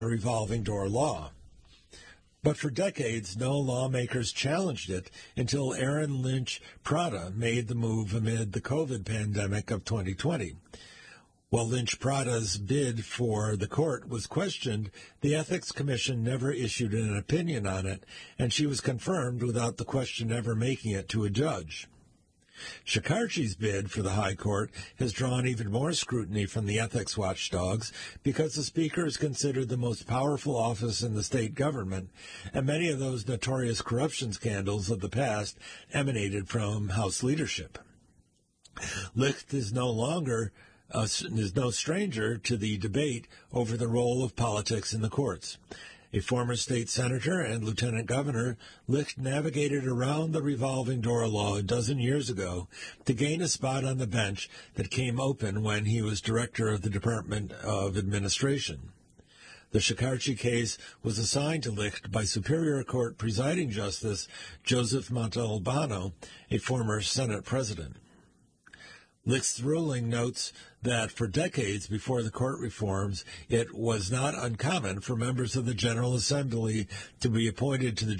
revolving door law. But for decades, no lawmakers challenged it until Aaron Lynch Prata made the move amid the COVID pandemic of 2020. While Lynch Prata's bid for the court was questioned, the Ethics Commission never issued an opinion on it, and she was confirmed without the question ever making it to a judge. Shekarchi's bid for the High Court has drawn even more scrutiny from the ethics watchdogs because the Speaker is considered the most powerful office in the state government, and many of those notorious corruption scandals of the past emanated from House leadership. Licht is no stranger to the debate over the role of politics in the courts. A former state senator and lieutenant governor, Licht navigated around the revolving door law a dozen years ago to gain a spot on the bench that came open when he was director of the Department of Administration. The Shekarchi case was assigned to Licht by Superior Court presiding justice Joseph Montalbano, a former Senate president. Licht's ruling notes that for decades before the court reforms, it was not uncommon for members of the General Assembly to be appointed to the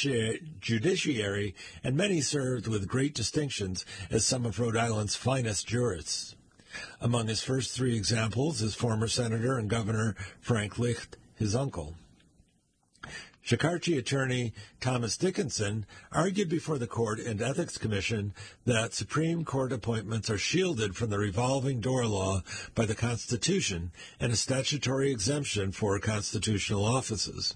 judiciary, and many served with great distinctions as some of Rhode Island's finest jurists. Among his first three examples is former Senator and Governor Frank Licht, his uncle. Shekarchi attorney Thomas Dickinson argued before the Court and Ethics Commission that Supreme Court appointments are shielded from the revolving door law by the Constitution and a statutory exemption for constitutional offices.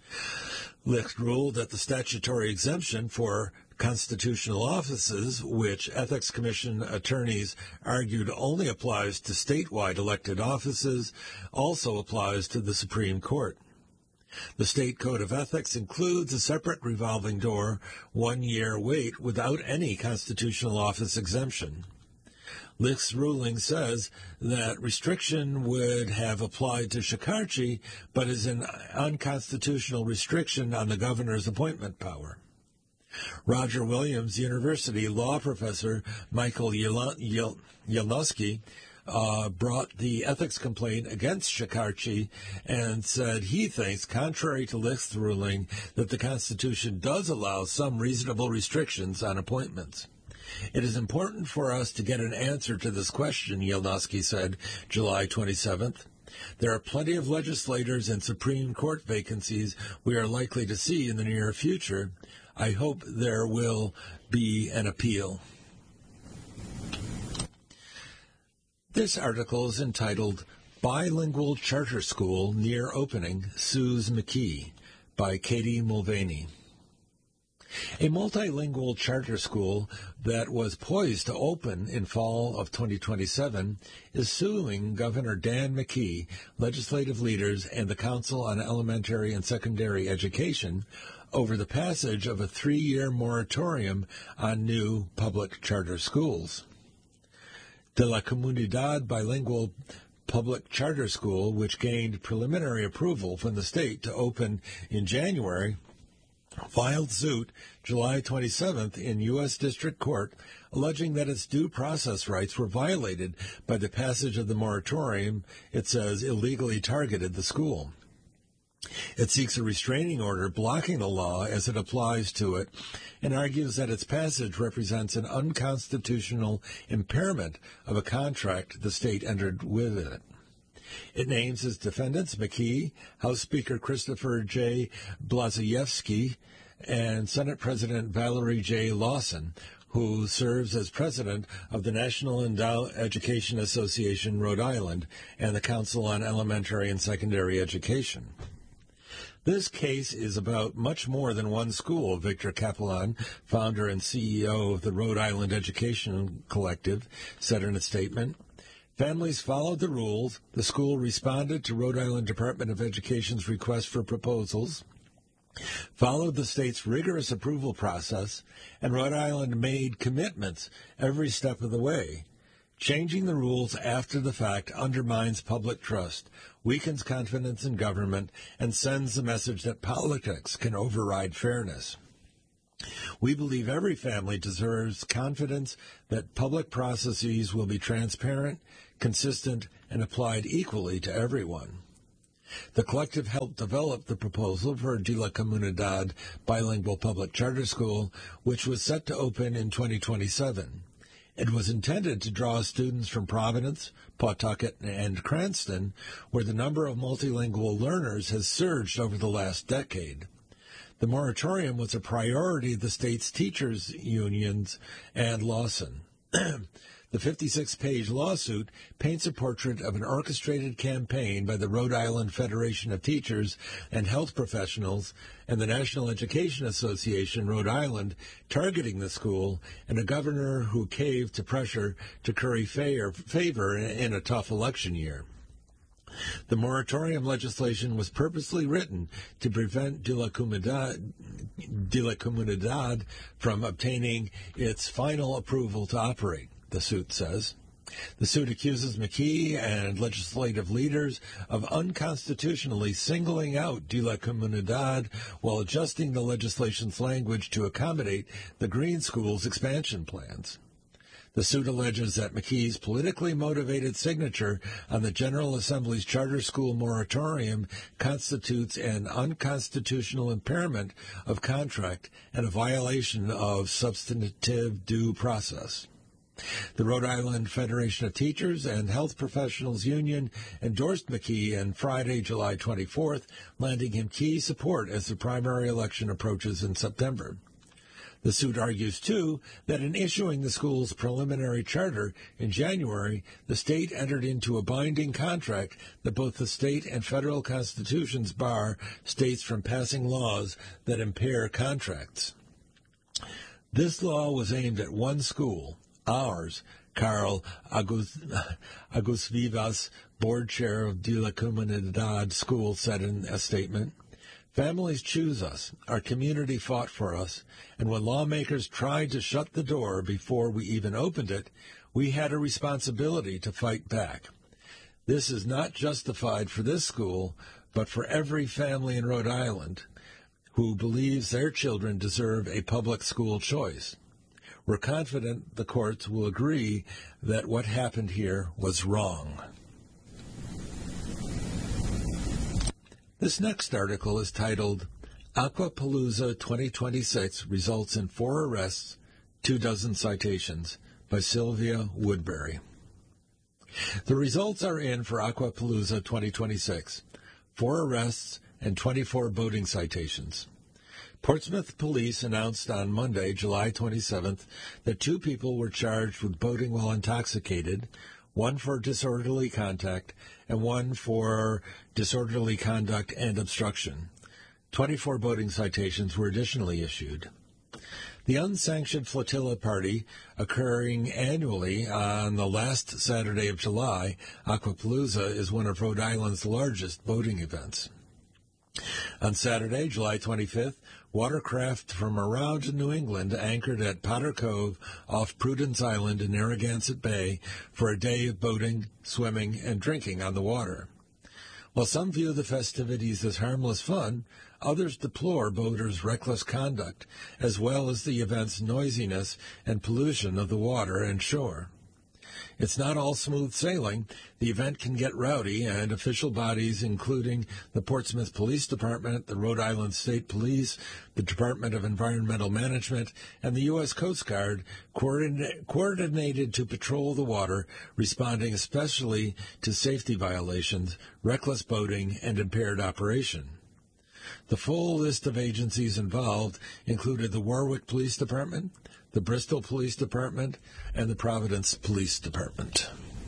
Licht ruled that the statutory exemption for constitutional offices, which Ethics Commission attorneys argued only applies to statewide elected offices, also applies to the Supreme Court. The State Code of Ethics includes a separate revolving door, 1-year wait without any constitutional office exemption. Licht's ruling says that restriction would have applied to Shekarchi, but is an unconstitutional restriction on the governor's appointment power. Roger Williams University law professor Michael Yelnowski brought the ethics complaint against Shekarchi and said he thinks, contrary to Licht's ruling, that the Constitution does allow some reasonable restrictions on appointments. It is important for us to get an answer to this question, Yelnowski said July 27th. There are plenty of legislators and Supreme Court vacancies we are likely to see in the near future. I hope there will be an appeal. This article is entitled Bilingual Charter School Near Opening, Sues McKee, by Katie Mulvaney. A multilingual charter school that was poised to open in fall of 2027 is suing Governor Dan McKee, legislative leaders, and the Council on Elementary and Secondary Education over the passage of a 3-year moratorium on new public charter schools. De la Comunidad Bilingual Public Charter School, which gained preliminary approval from the state to open in January, filed suit July 27th in U.S. District Court, alleging that its due process rights were violated by the passage of the moratorium it says illegally targeted the school. It seeks a restraining order blocking the law as it applies to it and argues that its passage represents an unconstitutional impairment of a contract the state entered with it. It names as defendants McKee, House Speaker Christopher J. Blazejewski, and Senate President Valerie J. Lawson, who serves as president of the National Endowed Education Association, Rhode Island, and the Council on Elementary and Secondary Education. This case is about much more than one school, Victor Capellan, founder and CEO of the Rhode Island Education Collective, said in a statement. Families followed the rules. The school responded to Rhode Island Department of Education's request for proposals, followed the state's rigorous approval process, and Rhode Island made commitments every step of the way. Changing the rules after the fact undermines public trust, weakens confidence in government, and sends the message that politics can override fairness. We believe every family deserves confidence that public processes will be transparent, consistent, and applied equally to everyone. The collective helped develop the proposal for De La Comunidad bilingual public charter school, which was set to open in 2027. It was intended to draw students from Providence, Pawtucket, and Cranston, where the number of multilingual learners has surged over the last decade. The moratorium was a priority of the state's teachers' unions and Lawson. The 56-page lawsuit paints a portrait of an orchestrated campaign by the Rhode Island Federation of Teachers and Health Professionals and the National Education Association Rhode Island targeting the school, and a governor who caved to pressure to curry favor in a tough election year. The moratorium legislation was purposely written to prevent De La Comunidad from obtaining its final approval to operate, the suit says. The suit accuses McKee and legislative leaders of unconstitutionally singling out De La Comunidad while adjusting the legislation's language to accommodate the Green School's expansion plans. The suit alleges that McKee's politically motivated signature on the General Assembly's charter school moratorium constitutes an unconstitutional impairment of contract and a violation of substantive due process. The Rhode Island Federation of Teachers and Health Professionals Union endorsed McKee on Friday, July 24th, lending him key support as the primary election approaches in September. The suit argues, too, that in issuing the school's preliminary charter in January, the state entered into a binding contract that both the state and federal constitutions bar states from passing laws that impair contracts. This law was aimed at one school, ours, Carl Agusvivas, board chair of De La Comunidad School, said in a statement. Families choose us, our community fought for us, and when lawmakers tried to shut the door before we even opened it, we had a responsibility to fight back. This is not justified for this school, but for every family in Rhode Island who believes their children deserve a public school choice. We're confident the courts will agree that what happened here was wrong. This next article is titled, Aquapalooza 2026 Results in 4 Arrests, 24 Citations, by Sylvia Woodbury. The results are in for Aquapalooza 2026, 4 arrests and 24 boating citations. Portsmouth police announced on Monday, July 27th, that 2 people were charged with boating while intoxicated, 1 for disorderly conduct, and 1 for disorderly conduct and obstruction. 24 boating citations were additionally issued. The unsanctioned flotilla party, occurring annually on the last Saturday of July, Aquapalooza is one of Rhode Island's largest boating events. On Saturday, July 25th, watercraft from around New England anchored at Potter Cove off Prudence Island in Narragansett Bay for a day of boating, swimming, and drinking on the water. While some view the festivities as harmless fun, others deplore boaters' reckless conduct, as well as the event's noisiness and pollution of the water and shore. It's not all smooth sailing. The event can get rowdy, and official bodies, including the Portsmouth Police Department, the Rhode Island State Police, the Department of Environmental Management, and the U.S. Coast Guard, coordinated to patrol the water, responding especially to safety violations, reckless boating, and impaired operation. The full list of agencies involved included the Warwick Police Department, the Bristol Police Department, and the Providence Police Department.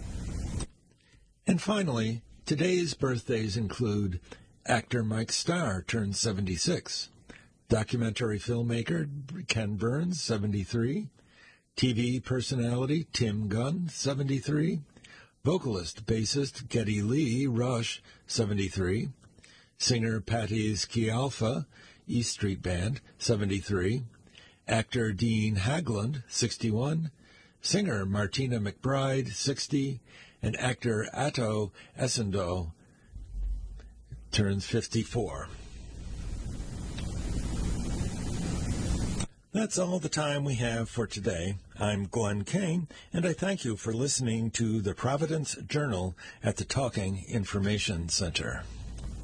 And finally, today's birthdays include actor Mike Starr, turned 76, documentary filmmaker Ken Burns, 73, TV personality Tim Gunn, 73, vocalist, bassist Geddy Lee, Rush, 73, singer Patti Scialfa, East Street Band, 73, actor Dean Haglund, 61, singer Martina McBride, 60, and actor Atto Essendo turns 54. That's all the time we have for today. I'm Glenn Kane, and I thank you for listening to the Providence Journal at the Talking Information Center.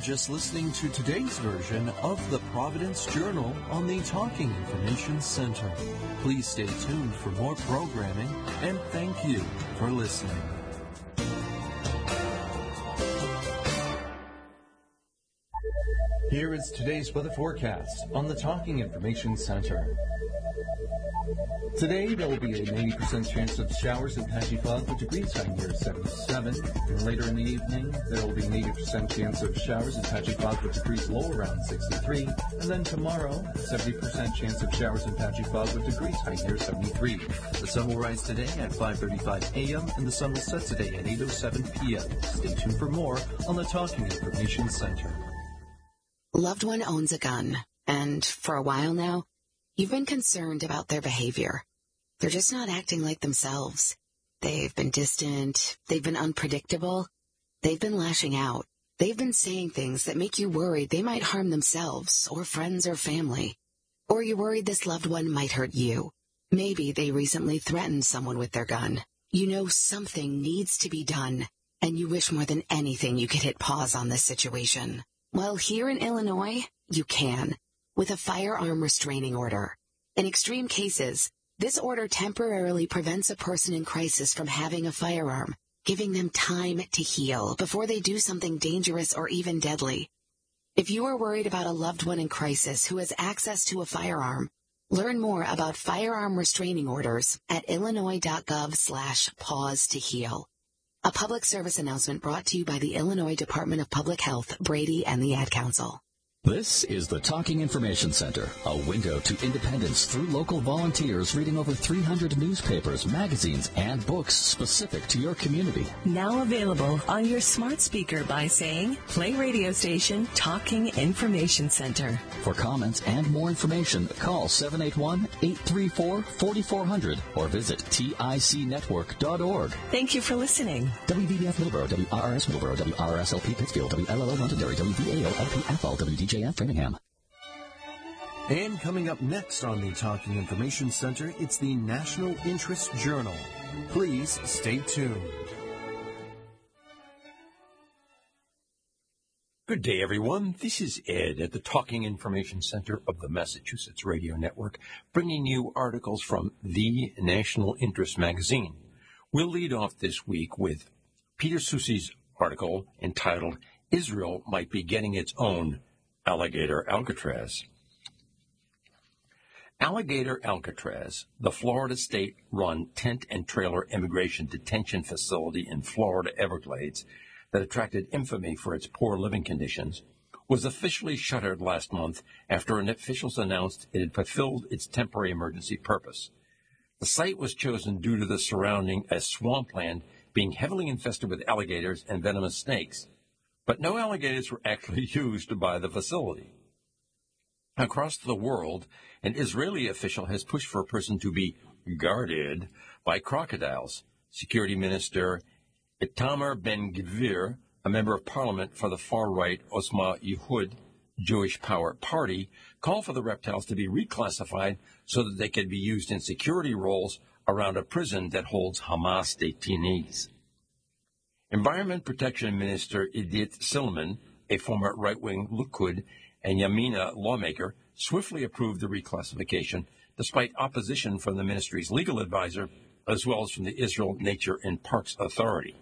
just listening to today's version of the Providence Journal on the Talking Information Center. Please stay tuned for more programming, and thank you for listening. Here is today's weather forecast on the Talking Information Center. Today, there will be a 90% chance of showers and patchy fog with degrees high near 77. And later in the evening, there will be an 80% chance of showers and patchy fog with degrees low around 63. And then tomorrow, 70% chance of showers and patchy fog with degrees high near 73. The sun will rise today at 5:35 a.m. and the sun will set today at 8:07 p.m. Stay tuned for more on the Talking Information Center. Loved one owns a gun, and for a while now, you've been concerned about their behavior. They're just not acting like themselves. They've been distant, they've been unpredictable, they've been lashing out. They've been saying things that make you worried they might harm themselves or friends or family. Or you're worried this loved one might hurt you. Maybe they recently threatened someone with their gun. You know something needs to be done, and you wish more than anything you could hit pause on this situation. Well, here in Illinois, you can, with a firearm restraining order. In extreme cases, this order temporarily prevents a person in crisis from having a firearm, giving them time to heal before they do something dangerous or even deadly. If you are worried about a loved one in crisis who has access to a firearm, learn more about firearm restraining orders at illinois.gov/pause to heal. A public service announcement brought to you by the Illinois Department of Public Health, Brady, and the Ad Council. This is the Talking Information Center, a window to independence through local volunteers reading over 300 newspapers, magazines, and books specific to your community. Now available on your smart speaker by saying, play radio station Talking Information Center. For comments and more information, call 781-834-4400 or visit ticnetwork.org. Thank you for listening. WBBF Middleborough, WRRS Middleborough, WRSLP Pittsfield, WLLO Londonderry, WVAO LPFL, WDJF Framingham. And coming up next on the Talking Information Center, it's the National Interest Journal. Please stay tuned. Good day, everyone. This is Ed at the Talking Information Center of the Massachusetts Radio Network, bringing you articles from the National Interest magazine. We'll lead off this week with Peter Soucy's article entitled, Israel Might Be Getting Its Own Alligator Alcatraz. Alligator Alcatraz, the Florida state-run tent and trailer immigration detention facility in Florida Everglades that attracted infamy for its poor living conditions, was officially shuttered last month after officials announced it had fulfilled its temporary emergency purpose. The site was chosen due to the surrounding swampland being heavily infested with alligators and venomous snakes, but no alligators were actually used by the facility. Across the world, an Israeli official has pushed for a person to be guarded by crocodiles. Security Minister Itamar Ben-Gvir, a member of parliament for the far-right Osma Yehud Jewish Power Party, called for the reptiles to be reclassified so that they could be used in security roles around a prison that holds Hamas detainees. Environment Protection Minister Idit Silman, a former right-wing Likud and Yamina lawmaker, swiftly approved the reclassification, despite opposition from the ministry's legal advisor, as well as from the Israel Nature and Parks Authority.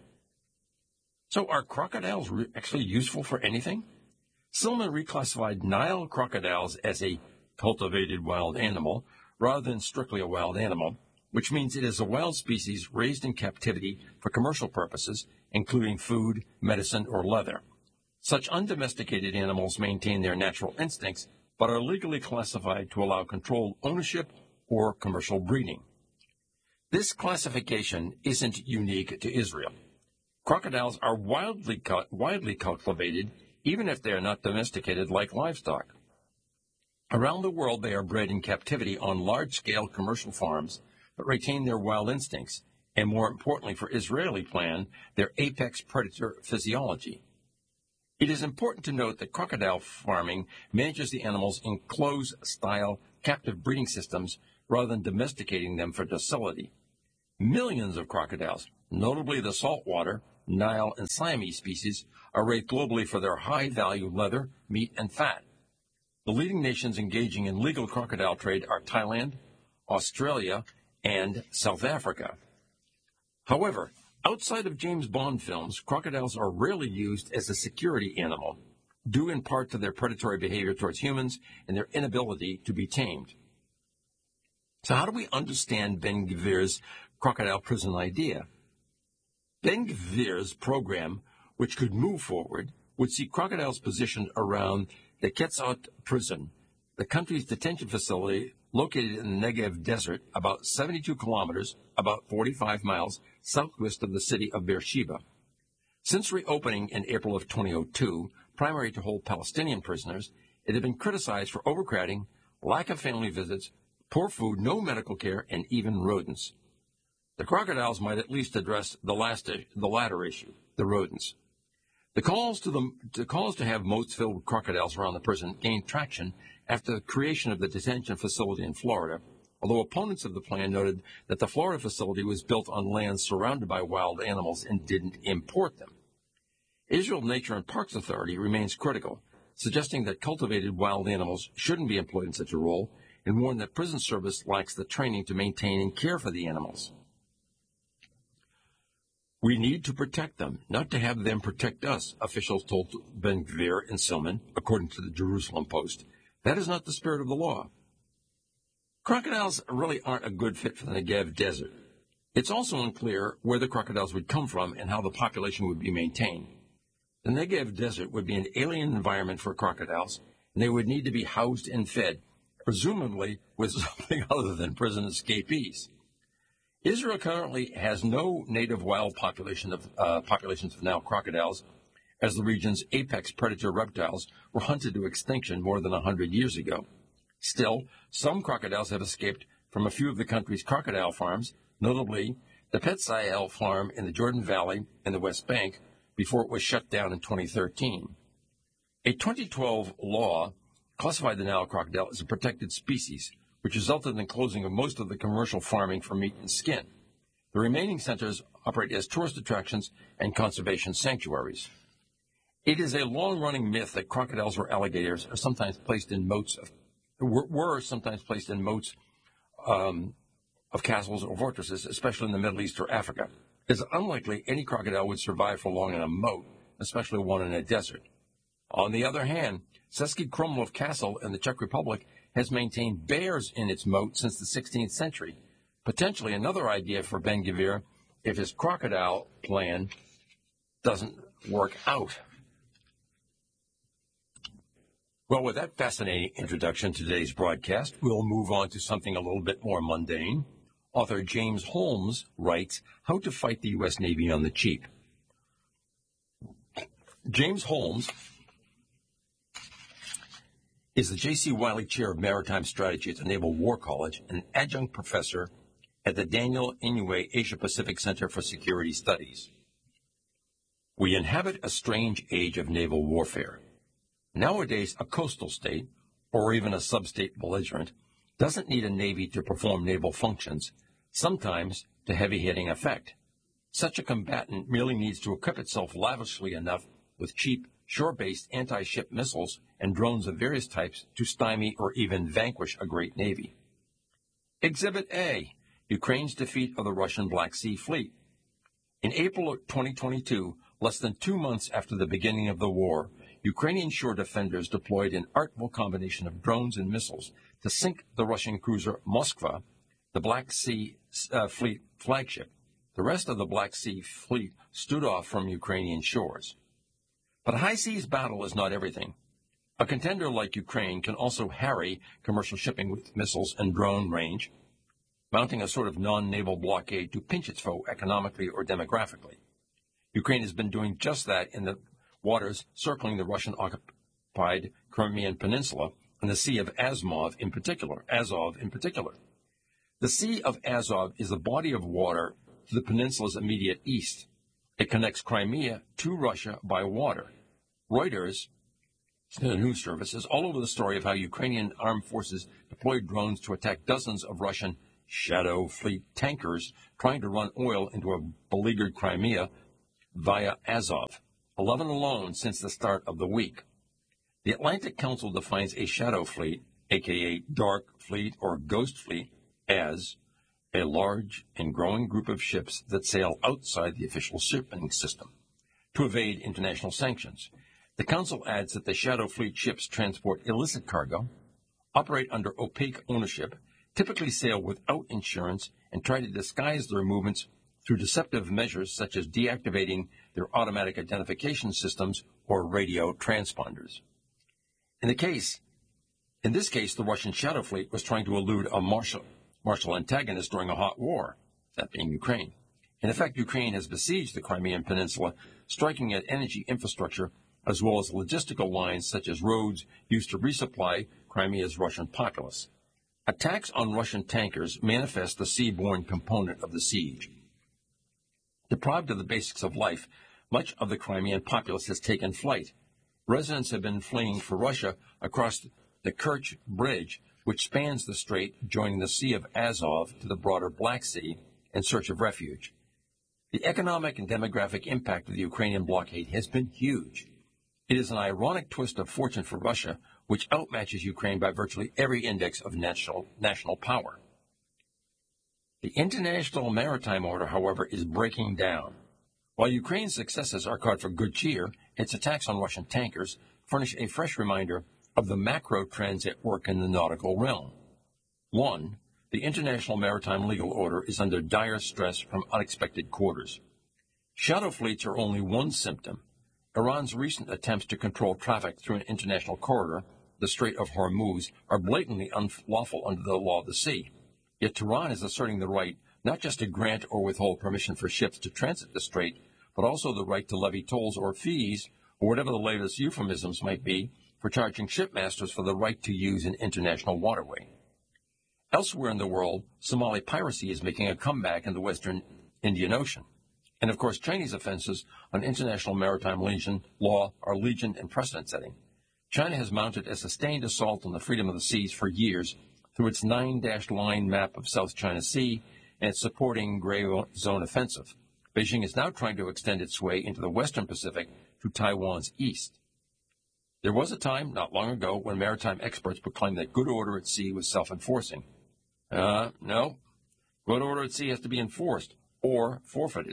So are crocodiles actually useful for anything? Silman reclassified Nile crocodiles as a cultivated wild animal, rather than strictly a wild animal, which means it is a wild species raised in captivity for commercial purposes, including food, medicine, or leather. Such undomesticated animals maintain their natural instincts, but are legally classified to allow controlled ownership or commercial breeding. This classification isn't unique to Israel. Crocodiles are widely cultivated, even if they are not domesticated like livestock. Around the world, they are bred in captivity on large-scale commercial farms, but retain their wild instincts, and more importantly for Israeli plan, their apex predator physiology. It is important to note that crocodile farming manages the animals in closed-style captive breeding systems rather than domesticating them for docility. Millions of crocodiles, notably the saltwater, Nile, and Siamese species are rated globally for their high-value leather, meat, and fat. The leading nations engaging in legal crocodile trade are Thailand, Australia, and South Africa. However, outside of James Bond films, crocodiles are rarely used as a security animal, due in part to their predatory behavior towards humans and their inability to be tamed. So how do we understand Ben-Gvir's crocodile prison idea? Ben-Gvir's program, which could move forward, would see crocodiles positioned around the Quetzat prison, the country's detention facility located in the Negev Desert, about 72 kilometers, about 45 miles southwest of the city of Beersheba. Since reopening in April of 2002, primarily to hold Palestinian prisoners, it had been criticized for overcrowding, lack of family visits, poor food, no medical care, and even rodents. The crocodiles might at least address the latter issue, the rodents. The calls to have moats filled with crocodiles around the prison gained traction after the creation of the detention facility in Florida, although opponents of the plan noted that the Florida facility was built on land surrounded by wild animals and didn't import them. Israel Nature and Parks Authority remains critical, suggesting that cultivated wild animals shouldn't be employed in such a role, and warned that prison service lacks the training to maintain and care for the animals. We need to protect them, not to have them protect us, officials told Ben-Gvir and Silman, according to the Jerusalem Post. That is not the spirit of the law. Crocodiles really aren't a good fit for the Negev Desert. It's also unclear where the crocodiles would come from and how the population would be maintained. The Negev Desert would be an alien environment for crocodiles, and they would need to be housed and fed, presumably with something other than prison escapees. Israel currently has no native wild populations of Nile crocodiles, as the region's apex predator reptiles were hunted to extinction more than 100 years ago. Still, some crocodiles have escaped from a few of the country's crocodile farms, notably the Petzael farm in the Jordan Valley and the West Bank, before it was shut down in 2013. A 2012 law classified the Nile crocodile as a protected species, which resulted in the closing of most of the commercial farming for meat and skin. The remaining centers operate as tourist attractions and conservation sanctuaries. It is a long-running myth that crocodiles or alligators are sometimes placed in moats of castles or fortresses, especially in the Middle East or Africa. It is unlikely any crocodile would survive for long in a moat, especially one in a desert. On the other hand, Český Krumlov Castle in the Czech Republic has maintained bears in its moat since the 16th century, potentially another idea for Ben-Gvir if his crocodile plan doesn't work out. Well, with that fascinating introduction to today's broadcast, we'll move on to something a little bit more mundane. Author James Holmes writes, How to Fight the U.S. Navy on the Cheap. James Holmes is the J.C. Wiley Chair of Maritime Strategy at the Naval War College and an adjunct professor at the Daniel Inouye Asia-Pacific Center for Security Studies. We inhabit a strange age of naval warfare. Nowadays, a coastal state, or even a sub-state belligerent, doesn't need a navy to perform naval functions, sometimes to heavy-hitting effect. Such a combatant merely needs to equip itself lavishly enough with cheap, shore-based anti-ship missiles and drones of various types to stymie or even vanquish a great navy. Exhibit A, Ukraine's defeat of the Russian Black Sea Fleet. In April of 2022, less than 2 months after the beginning of the war, Ukrainian shore defenders deployed an artful combination of drones and missiles to sink the Russian cruiser Moskva, the Black Sea Fleet flagship. The rest of the Black Sea Fleet stood off from Ukrainian shores. But a high seas battle is not everything. A contender like Ukraine can also harry commercial shipping with missiles and drone range, mounting a sort of non-naval blockade to pinch its foe economically or demographically. Ukraine has been doing just that in the waters circling the Russian-occupied Crimean Peninsula and the Sea of Azov in particular. The Sea of Azov is the body of water to the peninsula's immediate east. It connects Crimea to Russia by water. Reuters, the news service, is all over the story of how Ukrainian armed forces deployed drones to attack dozens of Russian Shadow Fleet tankers trying to run oil into a beleaguered Crimea via Azov, 11 alone since the start of the week. The Atlantic Council defines a shadow fleet, aka dark fleet or ghost fleet, as a large and growing group of ships that sail outside the official shipping system to evade international sanctions. The Council adds that the shadow fleet ships transport illicit cargo, operate under opaque ownership, typically sail without insurance, and try to disguise their movements through deceptive measures such as deactivating their automatic identification systems or radio transponders. In this case, the Russian shadow fleet was trying to elude a martial antagonist during a hot war, that being Ukraine. In effect, Ukraine has besieged the Crimean Peninsula, striking at energy infrastructure as well as logistical lines such as roads used to resupply Crimea's Russian populace. Attacks on Russian tankers manifest the seaborne component of the siege. Deprived of the basics of life, much of the Crimean populace has taken flight. Residents have been fleeing for Russia across the Kerch Bridge, which spans the strait, joining the Sea of Azov to the broader Black Sea, in search of refuge. The economic and demographic impact of the Ukrainian blockade has been huge. It is an ironic twist of fortune for Russia, which outmatches Ukraine by virtually every index of national power. The International Maritime Order, however, is breaking down. While Ukraine's successes are caught for good cheer, its attacks on Russian tankers furnish a fresh reminder of the macro trends at work in the nautical realm. 1. The International Maritime Legal Order is under dire stress from unexpected quarters. Shadow fleets are only one symptom. Iran's recent attempts to control traffic through an international corridor, the Strait of Hormuz, are blatantly unlawful under the law of the sea. Yet Tehran is asserting the right not just to grant or withhold permission for ships to transit the strait, but also the right to levy tolls or fees, or whatever the latest euphemisms might be, for charging shipmasters for the right to use an international waterway. Elsewhere in the world, Somali piracy is making a comeback in the western Indian Ocean. And of course, Chinese offenses on international maritime law are legion and precedent-setting. China has mounted a sustained assault on the freedom of the seas for years through its 9-dashed line map of South China Sea and its supporting Gray Zone offensive. Beijing is now trying to extend its sway into the Western Pacific to Taiwan's east. There was a time, not long ago, when maritime experts proclaimed that good order at sea was self-enforcing. No. Good order at sea has to be enforced or forfeited.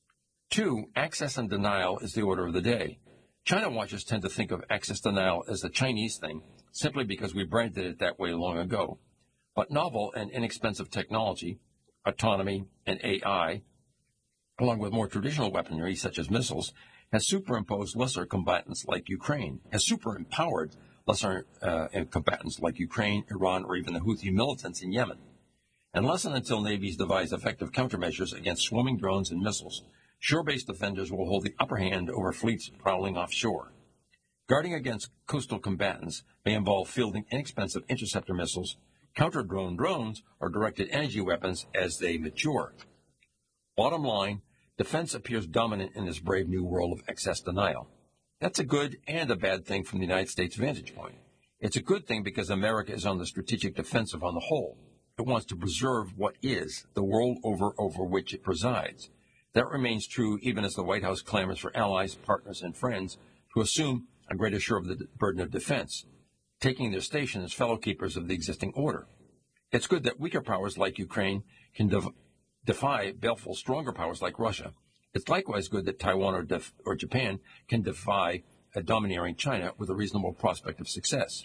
2, access and denial is the order of the day. China watchers tend to think of access denial as a Chinese thing simply because we branded it that way long ago. But novel and inexpensive technology, autonomy, and AI, along with more traditional weaponry such as missiles, has superimposed lesser combatants like Ukraine, has superempowered lesser combatants like Ukraine, Iran, or even the Houthi militants in Yemen. Unless and until navies devise effective countermeasures against swarming drones and missiles, shore-based defenders will hold the upper hand over fleets prowling offshore. Guarding against coastal combatants may involve fielding inexpensive interceptor missiles, counter-drone drones, or directed energy weapons as they mature. Bottom line, defense appears dominant in this brave new world of excess denial. That's a good and a bad thing from the United States' vantage point. It's a good thing because America is on the strategic defensive on the whole. It wants to preserve what is, the world over which it presides. That remains true even as the White House clamors for allies, partners, and friends to assume a greater share of the burden of defense, taking their station as fellow keepers of the existing order. It's good that weaker powers like Ukraine can defy baleful stronger powers like Russia. It's likewise good that Taiwan or Japan can defy a domineering China with a reasonable prospect of success.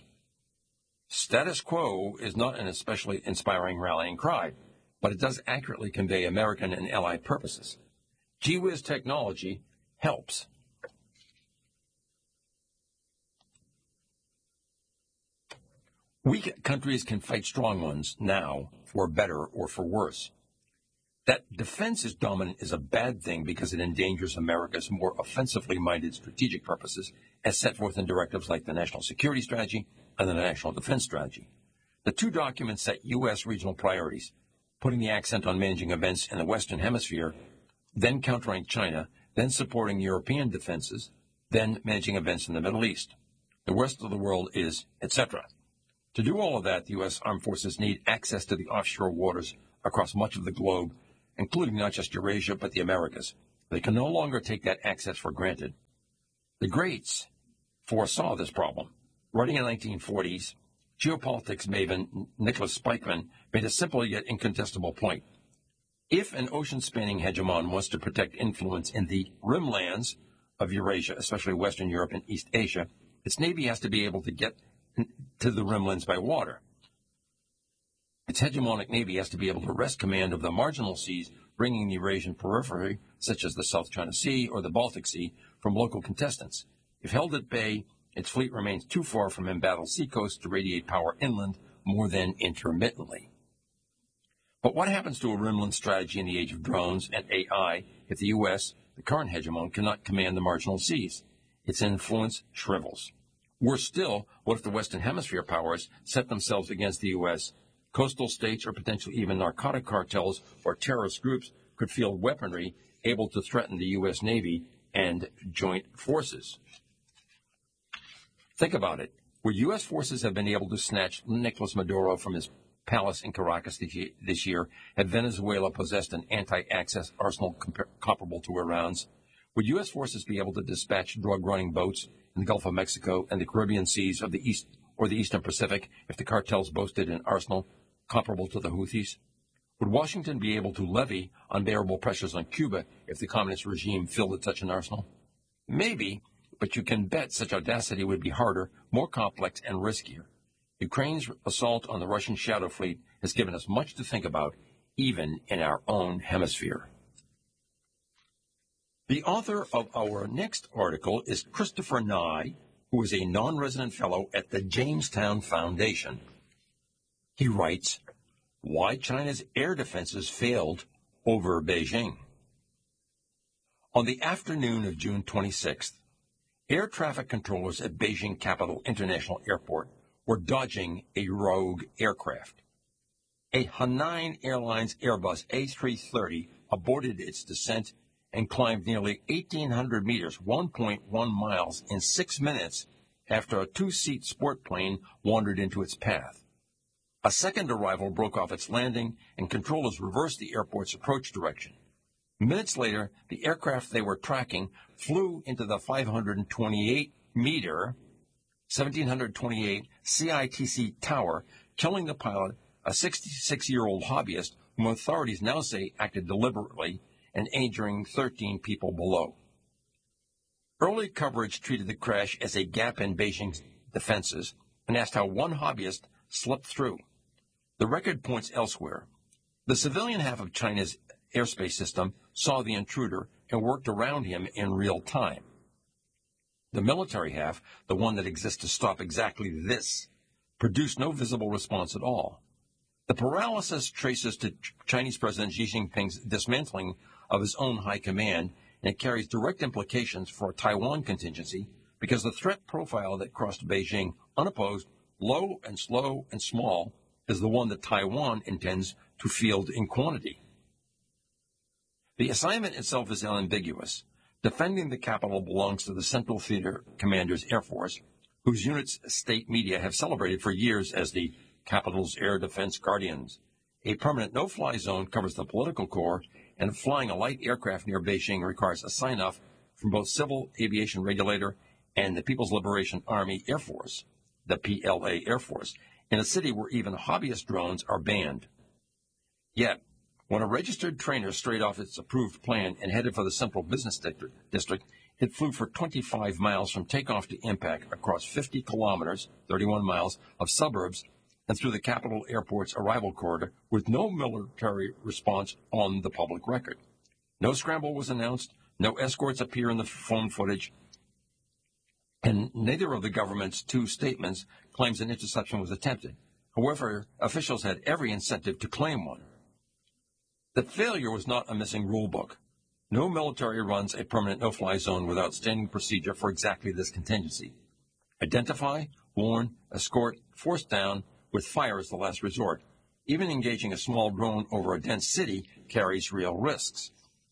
Status quo is not an especially inspiring rallying cry, but it does accurately convey American and allied purposes. Gee whiz technology helps. Weak countries can fight strong ones now, for better or for worse. That defense is dominant is a bad thing because it endangers America's more offensively minded strategic purposes as set forth in directives like the National Security Strategy and the National Defense Strategy. The two documents set U.S. regional priorities, putting the accent on managing events in the Western Hemisphere, then countering China, then supporting European defenses, then managing events in the Middle East. The rest of the world is, etc. To do all of that, the U.S. Armed Forces need access to the offshore waters across much of the globe, including not just Eurasia, but the Americas. They can no longer take that access for granted. The greats foresaw this problem. Writing in the 1940s, geopolitics maven Nicholas Spykman made a simple yet incontestable point. If an ocean-spanning hegemon wants to protect influence in the rimlands of Eurasia, especially Western Europe and East Asia, its navy has to be able to get to the rimlands by water. Its hegemonic navy has to be able to wrest command of the marginal seas, bringing the Eurasian periphery, such as the South China Sea or the Baltic Sea, from local contestants. If held at bay, its fleet remains too far from embattled seacoasts to radiate power inland more than intermittently. But what happens to a rimland strategy in the age of drones and AI if the U.S., the current hegemon, cannot command the marginal seas? Its influence shrivels. Worse still, what if the Western Hemisphere powers set themselves against the U.S.? Coastal states or potentially even narcotic cartels or terrorist groups could field weaponry able to threaten the U.S. Navy and joint forces. Think about it. Would U.S. forces have been able to snatch Nicolas Maduro from his palace in Caracas this year had Venezuela possessed an anti-access arsenal comparable to Iran's? Would U.S. forces be able to dispatch drug-running boats in the Gulf of Mexico and the Caribbean seas of the East or the Eastern Pacific if the cartels boasted an arsenal comparable to the Houthis? Would Washington be able to levy unbearable pressures on Cuba if the communist regime fielded such an arsenal? Maybe, but you can bet such audacity would be harder, more complex, and riskier. Ukraine's assault on the Russian shadow fleet has given us much to think about, even in our own hemisphere. The author of our next article is Christopher Nye, who is a non-resident fellow at the Jamestown Foundation. He writes, Why China's Air Defenses Failed Over Beijing. On the afternoon of June 26th, air traffic controllers at Beijing Capital International Airport were dodging a rogue aircraft. A Hainan Airlines Airbus A330 aborted its descent and climbed nearly 1,800 meters, 1.1 miles, in 6 minutes after a two-seat sport plane wandered into its path. A second arrival broke off its landing, and controllers reversed the airport's approach direction. Minutes later, the aircraft they were tracking flew into the 528-meter 1728 CITC tower, killing the pilot, a 66-year-old hobbyist whom authorities now say acted deliberately and injuring 13 people below. Early coverage treated the crash as a gap in Beijing's defenses and asked how one hobbyist slipped through. The record points elsewhere. The civilian half of China's airspace system saw the intruder and worked around him in real time. The military half, the one that exists to stop exactly this, produced no visible response at all. The paralysis traces to Chinese President Xi Jinping's dismantling of his own high command, and it carries direct implications for a Taiwan contingency because the threat profile that crossed Beijing unopposed, low and slow and small, is the one that Taiwan intends to field in quantity. The assignment itself is unambiguous. Defending the capital belongs to the Central Theater Commander's Air Force, whose units state media have celebrated for years as the capital's air defense guardians. A permanent no-fly zone covers the political core, and flying a light aircraft near Beijing requires a sign-off from both Civil Aviation Regulator and the People's Liberation Army Air Force, the PLA Air Force, in a city where even hobbyist drones are banned. Yet, when a registered trainer strayed off its approved plan and headed for the Central Business District, it flew for 25 miles from takeoff to impact across 50 kilometers, 31 miles, of suburbs and through the capital airport's arrival corridor with no military response on the public record. No scramble was announced, no escorts appear in the phone footage, and neither of the government's two statements claims an interception was attempted. However, officials had every incentive to claim one. The failure was not a missing rule book. No military runs a permanent no-fly zone without standing procedure for exactly this contingency. Identify, warn, escort, force down, with fire as the last resort. Even engaging a small drone over a dense city carries real risks.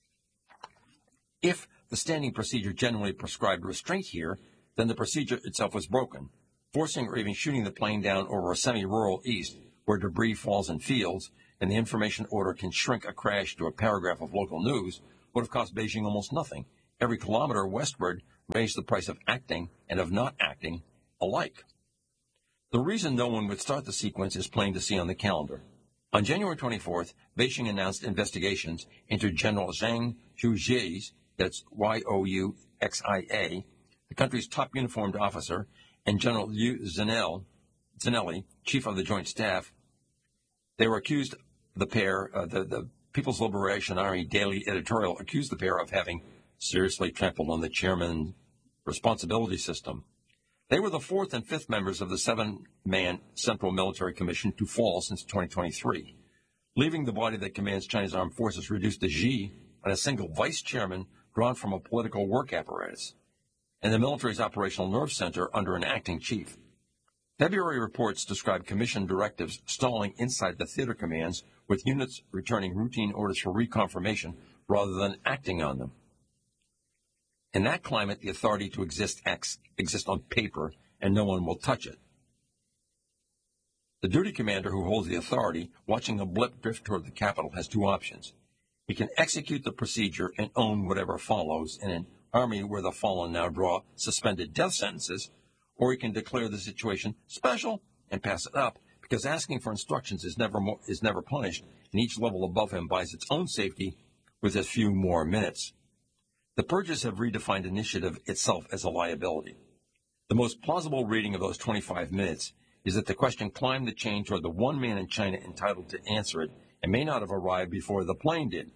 If the standing procedure generally prescribed restraint here, then the procedure itself was broken. Forcing or even shooting the plane down over a semi-rural east, where debris falls in fields, and the information order can shrink a crash to a paragraph of local news, would have cost Beijing almost nothing. Every kilometer westward raised the price of acting and of not acting alike. The reason no one would start the sequence is plain to see on the calendar. On January 24th, Beijing announced investigations into General Zhang Youxia, that's Youxia, the country's top uniformed officer, and General Liu Zinelli, chief of the Joint Staff. They were accused, the pair, the People's Liberation Army Daily Editorial accused the pair of having seriously trampled on the chairman's responsibility system. They were the fourth and fifth members of the seven-man Central Military Commission to fall since 2023, leaving the body that commands China's armed forces reduced to Xi and a single vice chairman drawn from a political work apparatus, and the military's operational nerve center under an acting chief. February reports describe commission directives stalling inside the theater commands, with units returning routine orders for reconfirmation rather than acting on them. In that climate, the authority to exist on paper, and no one will touch it. The duty commander who holds the authority, watching a blip drift toward the capital, has two options. He can execute the procedure and own whatever follows in an army where the fallen now draw suspended death sentences, or he can declare the situation special and pass it up, because asking for instructions is never punished, and each level above him buys its own safety with a few more minutes. The purges have redefined initiative itself as a liability. The most plausible reading of those 25 minutes is that the question climbed the chain toward the one man in China entitled to answer it and may not have arrived before the plane did.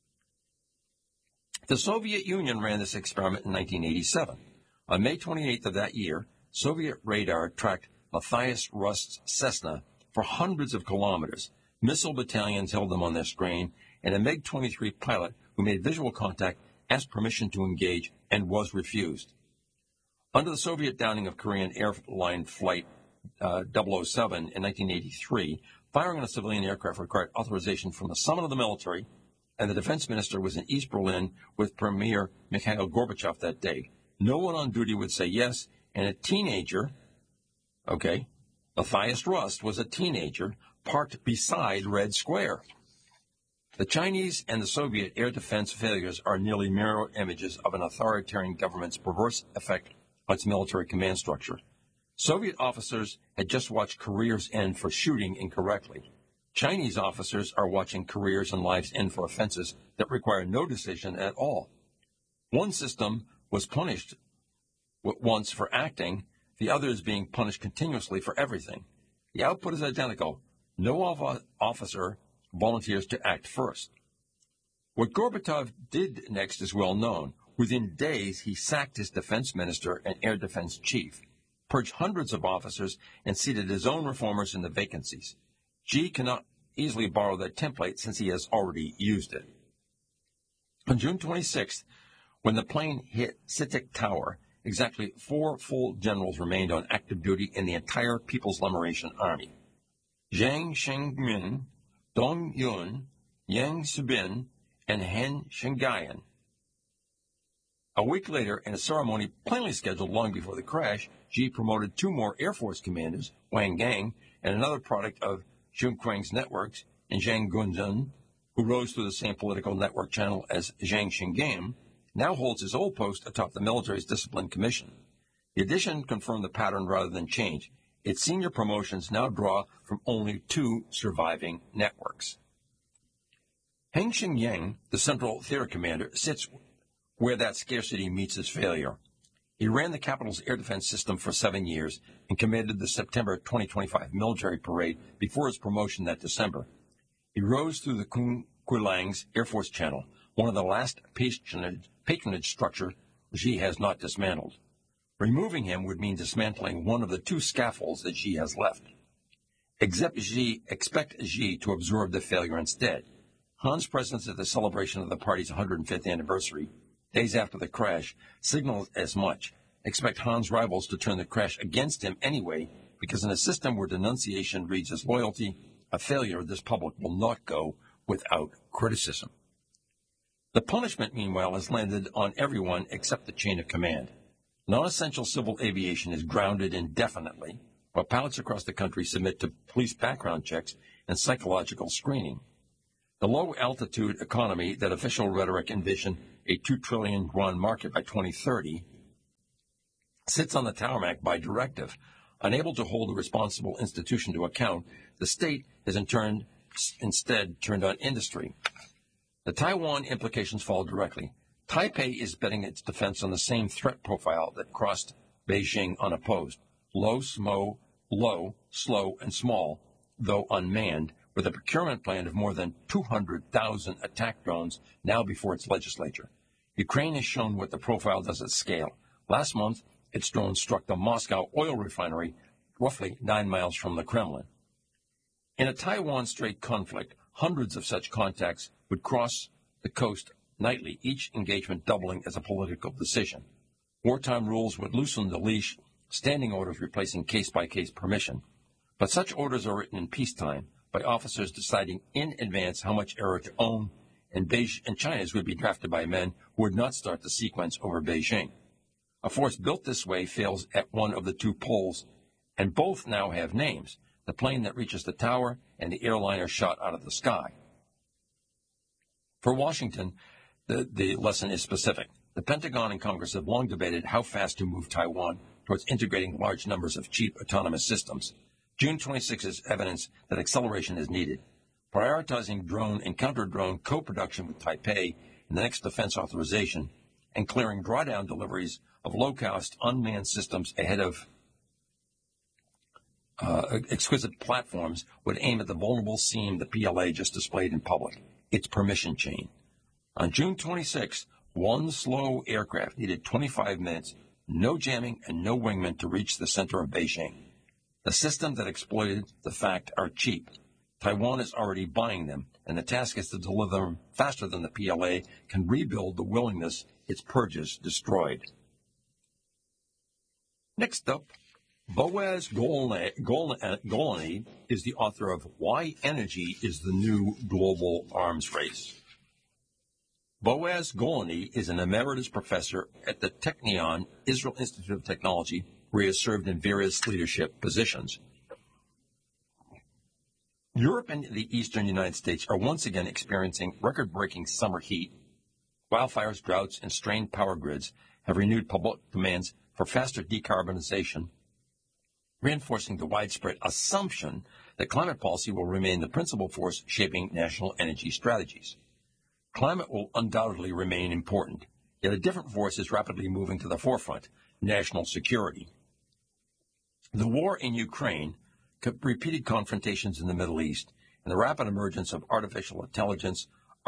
The Soviet Union ran this experiment in 1987. On May 28th of that year, Soviet radar tracked Matthias Rust's Cessna for hundreds of kilometers. Missile battalions held them on their screen, and a MiG-23 pilot who made visual contact asked permission to engage and was refused. Under the Soviet downing of Korean Airline Flight 007 in 1983, firing on a civilian aircraft required authorization from the summit of the military, and the defense minister was in East Berlin with Premier Mikhail Gorbachev that day. No one on duty would say yes, and a teenager, Matthias Rust was a teenager, parked beside Red Square. The Chinese and the Soviet air defense failures are nearly mirror images of an authoritarian government's perverse effect on its military command structure. Soviet officers had just watched careers end for shooting incorrectly. Chinese officers are watching careers and lives end for offenses that require no decision at all. One system was punished once for acting, the other is being punished continuously for everything. The output is identical. No officer volunteers to act first. What Gorbachev did next is well known. Within days, he sacked his defense minister and air defense chief, purged hundreds of officers, and seated his own reformers in the vacancies. Xi cannot easily borrow that template since he has already used it. On June 26th, when the plane hit Sitek Tower, exactly 4 full generals remained on active duty in the entire People's Liberation Army. Zhang Shengmin, Dong Yun, Yang Subin, and Han Shengayan. A week later, in a ceremony plainly scheduled long before the crash, Xi promoted 2 more Air Force commanders, Wang Gang, and another product of Xun Kuang's networks, and Zhang Gunzhen, who rose through the same political network channel as Zhang Shengam, now holds his old post atop the military's discipline commission. The addition confirmed the pattern rather than change. Its senior promotions now draw from only 2 surviving networks. Heng Xingyang, the Central Theater Commander, sits where that scarcity meets his failure. He ran the capital's air defense system for 7 years and commanded the September 2025 military parade before his promotion that December. He rose through the Kung Kuilang's Air Force Channel, one of the last patronage structure Xi has not dismantled. Removing him would mean dismantling one of the 2 scaffolds that Xi has left. Expect Xi to absorb the failure instead. Han's presence at the celebration of the party's 105th anniversary, days after the crash, signaled as much. Expect Han's rivals to turn the crash against him anyway, because in a system where denunciation reads as loyalty, a failure of this public will not go without criticism. The punishment, meanwhile, has landed on everyone except the chain of command. Non-essential civil aviation is grounded indefinitely, while pilots across the country submit to police background checks and psychological screening. The low-altitude economy that official rhetoric envisioned a 2 trillion yuan market by 2030 sits on the tarmac by directive. Unable to hold a responsible institution to account, the state has instead turned on industry. The Taiwan implications follow directly. Taipei is betting its defense on the same threat profile that crossed Beijing unopposed. Low, slow, and small, though unmanned, with a procurement plan of more than 200,000 attack drones now before its legislature. Ukraine has shown what the profile does at scale. Last month, its drones struck the Moscow oil refinery, roughly 9 miles from the Kremlin. In a Taiwan Strait conflict, hundreds of such contacts would cross the coast nightly, each engagement doubling as a political decision. Wartime rules would loosen the leash, standing orders replacing case-by-case permission. But such orders are written in peacetime by officers deciding in advance how much area to own, and China's would be drafted by men who would not start the sequence over Beijing. A force built this way fails at one of the two poles, and both now have names, the plane that reaches the tower and the airliner shot out of the sky. For Washington, the lesson is specific. The Pentagon and Congress have long debated how fast to move Taiwan towards integrating large numbers of cheap autonomous systems. June 26 is evidence that acceleration is needed. Prioritizing drone and counter-drone co-production with Taipei in the next defense authorization and clearing drawdown deliveries of low-cost unmanned systems ahead of exquisite platforms would aim at the vulnerable seam the PLA just displayed in public, its permission chain. On June 26, one slow aircraft needed 25 minutes, no jamming and no wingman to reach the center of Beijing. The systems that exploited the fact are cheap. Taiwan is already buying them, and the task is to deliver them faster than the PLA can rebuild the willingness its purges destroyed. Next up, Boaz Golani is the author of Why Energy is the New Global Arms Race. Boaz Golani is an emeritus professor at the Technion Israel Institute of Technology, where he has served in various leadership positions. Europe and the eastern United States are once again experiencing record-breaking summer heat. Wildfires, droughts, and strained power grids have renewed public demands for faster decarbonization, reinforcing the widespread assumption that climate policy will remain the principal force shaping national energy strategies. Climate will undoubtedly remain important, yet a different force is rapidly moving to the forefront: national security. The war in Ukraine, repeated confrontations in the Middle East, and the rapid emergence of artificial intelligence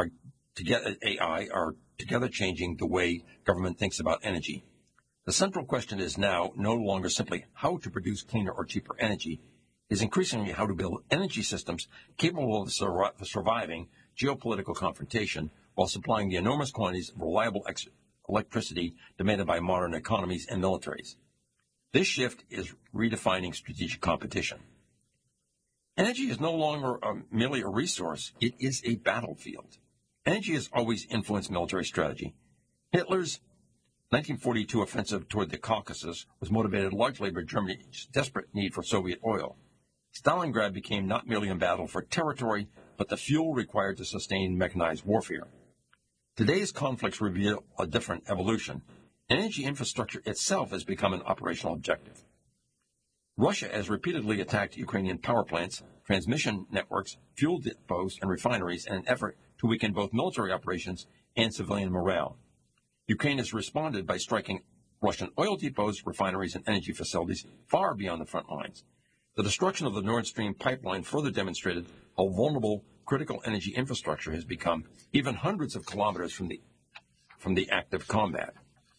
AI are together changing the way government thinks about energy. The central question is now no longer simply how to produce cleaner or cheaper energy. It is increasingly how to build energy systems capable of surviving geopolitical confrontation while supplying the enormous quantities of reliable electricity demanded by modern economies and militaries. This shift is redefining strategic competition. Energy is no longer merely a resource, it is a battlefield. Energy has always influenced military strategy. Hitler's 1942 offensive toward the Caucasus was motivated largely by Germany's desperate need for Soviet oil. Stalingrad became not merely a battle for territory, but the fuel required to sustain mechanized warfare. Today's conflicts reveal a different evolution. Energy infrastructure itself has become an operational objective. Russia has repeatedly attacked Ukrainian power plants, transmission networks, fuel depots, and refineries in an effort to weaken both military operations and civilian morale. Ukraine has responded by striking Russian oil depots, refineries, and energy facilities far beyond the front lines. The destruction of the Nord Stream pipeline further demonstrated how vulnerable critical energy infrastructure has become, even hundreds of kilometers from the active combat.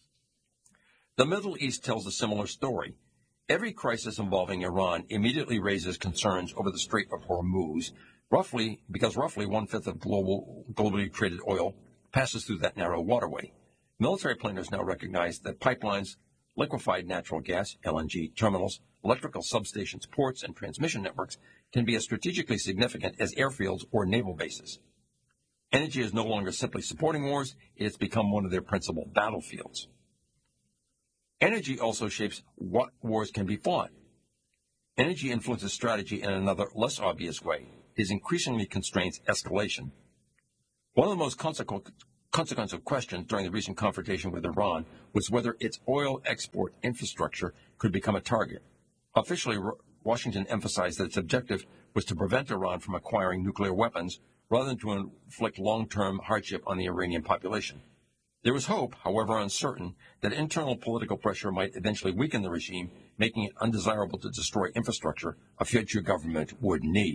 The Middle East tells a similar story. Every crisis involving Iran immediately raises concerns over the Strait of Hormuz, because roughly one-fifth of globally traded oil passes through that narrow waterway. Military planners now recognize that pipelines, liquefied natural gas, LNG, terminals, electrical substations, ports, and transmission networks can be as strategically significant as airfields or naval bases. Energy is no longer simply supporting wars, it has become one of their principal battlefields. Energy also shapes what wars can be fought. Energy influences strategy in another, less obvious way. It increasingly constrains escalation. One of the most consequential questions during the recent confrontation with Iran was whether its oil export infrastructure could become a target. Officially, Washington emphasized that its objective was to prevent Iran from acquiring nuclear weapons rather than to inflict long-term hardship on the Iranian population. There was hope, however uncertain, that internal political pressure might eventually weaken the regime, making it undesirable to destroy infrastructure a future government would need.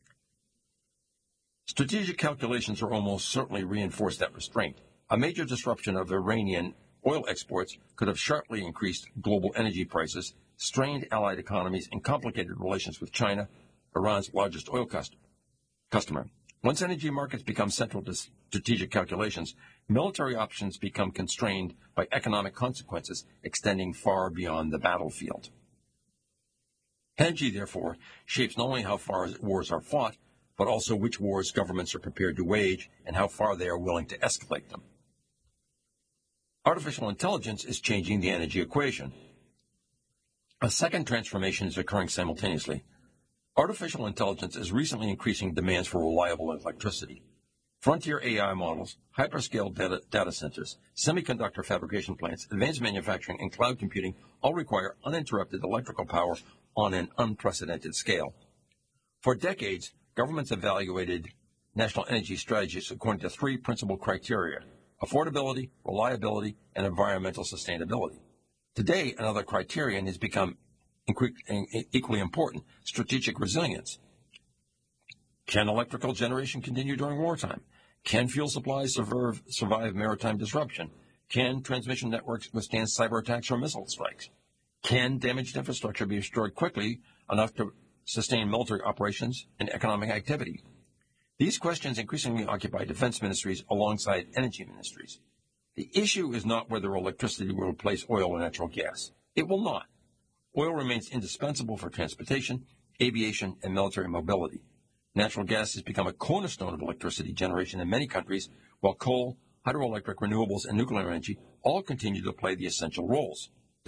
Strategic calculations are almost certainly reinforced that restraint. A major disruption of Iranian oil exports could have sharply increased global energy prices, strained allied economies, and complicated relations with China, Iran's largest oil customer. Once energy markets become central to strategic calculations, military options become constrained by economic consequences extending far beyond the battlefield. Energy, therefore, shapes not only how far wars are fought, but also which wars governments are prepared to wage and how far they are willing to escalate them. Artificial intelligence is changing the energy equation. A second transformation is occurring simultaneously. Artificial intelligence is recently increasing demands for reliable electricity. Frontier AI models, hyperscale data centers, semiconductor fabrication plants, advanced manufacturing, and cloud computing all require uninterrupted electrical power on an unprecedented scale. For decades, governments evaluated national energy strategies according to three principal criteria: affordability, reliability, and environmental sustainability. Today, another criterion has become equally important: strategic resilience. Can electrical generation continue during wartime? Can fuel supplies survive maritime disruption? Can transmission networks withstand cyber attacks or missile strikes? Can damaged infrastructure be restored quickly enough to sustain military operations and economic activity? These questions increasingly occupy defense ministries alongside energy ministries. The issue is not whether electricity will replace oil or natural gas. It will not. Oil remains indispensable for transportation, aviation, and military mobility. Natural gas has become a cornerstone of electricity generation in many countries, while coal, hydroelectric, renewables, and nuclear energy all continue to play essential roles.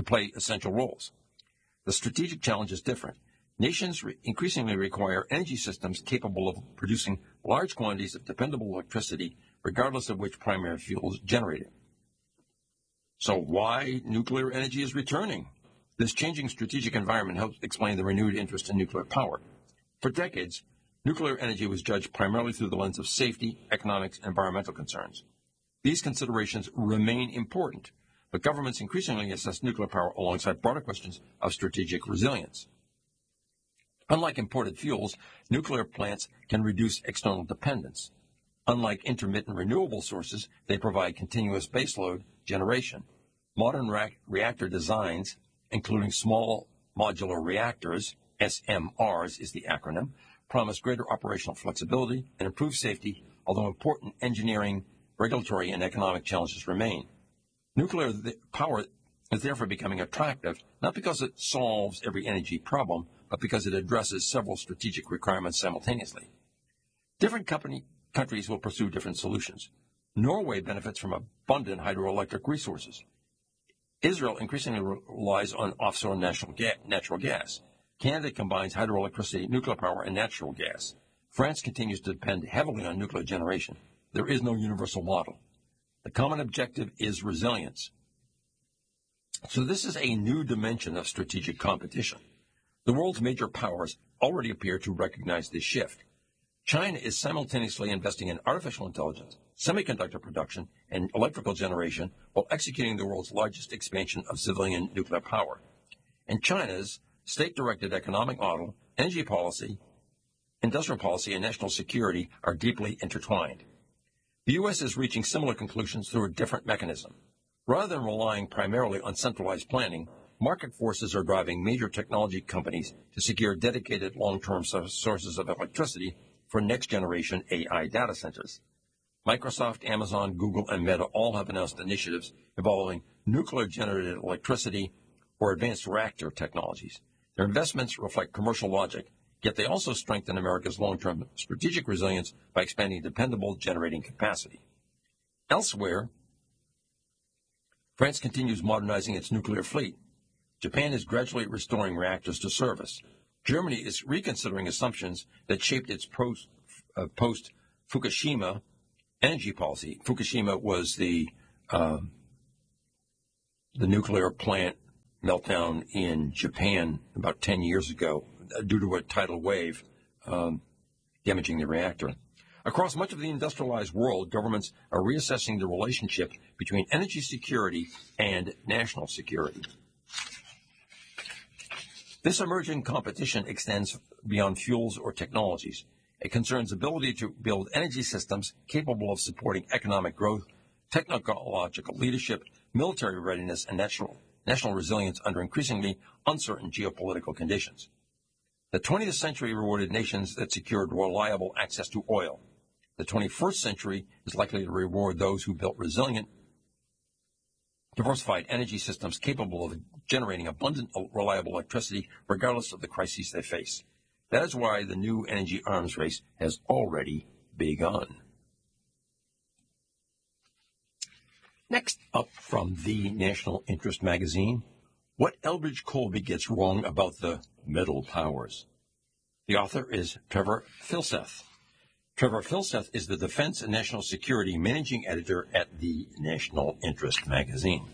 The strategic challenge is different. Nations increasingly require energy systems capable of producing large quantities of dependable electricity, regardless of which primary fuel is generated. So why nuclear energy is returning? This changing strategic environment helps explain the renewed interest in nuclear power. For decades, nuclear energy was judged primarily through the lens of safety, economics, and environmental concerns. These considerations remain important, but governments increasingly assess nuclear power alongside broader questions of strategic resilience. Unlike imported fuels, nuclear plants can reduce external dependence. Unlike intermittent renewable sources, they provide continuous baseload generation. Modern reactor designs, including small modular reactors, SMRs is the acronym, promise greater operational flexibility and improved safety, although important engineering, regulatory, and economic challenges remain. Nuclear power is therefore becoming attractive, not because it solves every energy problem, but because it addresses several strategic requirements simultaneously. Different countries will pursue different solutions. Norway benefits from abundant hydroelectric resources. Israel increasingly relies on offshore natural gas. Canada combines hydroelectricity, nuclear power, and natural gas. France continues to depend heavily on nuclear generation. There is no universal model. The common objective is resilience. So this is a new dimension of strategic competition. The world's major powers already appear to recognize this shift. China is simultaneously investing in artificial intelligence, semiconductor production, and electrical generation while executing the world's largest expansion of civilian nuclear power. And China's state-directed economic model, energy policy, industrial policy, and national security are deeply intertwined. The U.S. is reaching similar conclusions through a different mechanism. Rather than relying primarily on centralized planning, market forces are driving major technology companies to secure dedicated long-term sources of electricity for next-generation AI data centers. Microsoft, Amazon, Google, and Meta all have announced initiatives involving nuclear-generated electricity or advanced reactor technologies. Their investments reflect commercial logic, yet they also strengthen America's long-term strategic resilience by expanding dependable generating capacity. Elsewhere, France continues modernizing its nuclear fleet. Japan is gradually restoring reactors to service. Germany is reconsidering assumptions that shaped its post-Fukushima energy policy. Fukushima was the nuclear plant meltdown in Japan about 10 years ago due to a tidal wave damaging the reactor. Across much of the industrialized world, governments are reassessing the relationship between energy security and national security. This emerging competition extends beyond fuels or technologies. It concerns ability to build energy systems capable of supporting economic growth, technological leadership, military readiness, and national resilience under increasingly uncertain geopolitical conditions. The 20th century rewarded nations that secured reliable access to oil. The 21st century is likely to reward those who built resilient, diversified energy systems capable of generating abundant, reliable electricity regardless of the crises they face. That is why the new energy arms race has already begun. Next up from the National Interest magazine, what Elbridge Colby gets wrong about the middle powers. The author is Trevor Filseth. Trevor Filseth is the Defense and National Security Managing Editor at the National Interest magazine.